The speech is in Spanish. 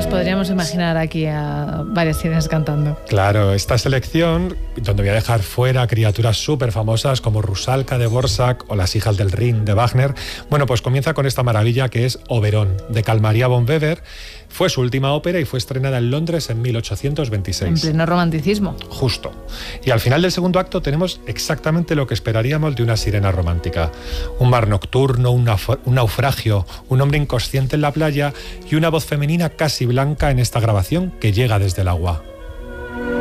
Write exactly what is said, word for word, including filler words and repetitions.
podríamos imaginar aquí a varias sirenas cantando. Claro, esta selección, donde voy a dejar fuera criaturas súper famosas como Rusalka de Dvořák o Las hijas del Rin de Wagner, bueno, pues comienza con esta maravilla que es Oberón, de Carl Maria von Weber. Fue su última ópera y fue estrenada en Londres en mil ochocientos veintiséis. En pleno romanticismo. Justo. Y al final del segundo acto tenemos exactamente lo que esperaríamos de una sirena romántica. Un mar nocturno, un, un naufragio, un hombre inconsciente en la playa y una voz femenina casi blanca en esta grabación que llega desde el agua.